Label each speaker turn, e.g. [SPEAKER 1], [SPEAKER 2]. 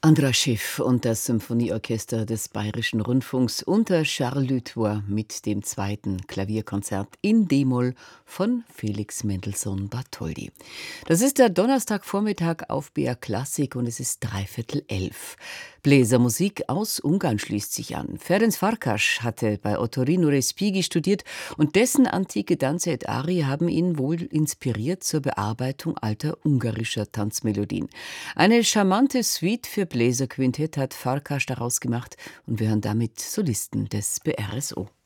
[SPEAKER 1] Andras Schiff und das Symphonieorchester des Bayerischen Rundfunks unter Charles Lutwois mit dem zweiten Klavierkonzert in D-Moll von Felix Mendelssohn Bartholdy. Das ist der Donnerstagvormittag auf BR Klassik und es ist 11:45. Bläsermusik aus Ungarn schließt sich an. Ferenc Farkas hatte bei Ottorino Respighi studiert und dessen antike Danze et Arie haben ihn wohl inspiriert zur Bearbeitung alter ungarischer Tanzmelodien. Eine charmante Suite für Bläserquintett hat Farkas daraus gemacht und wir hören damit Solisten des BRSO.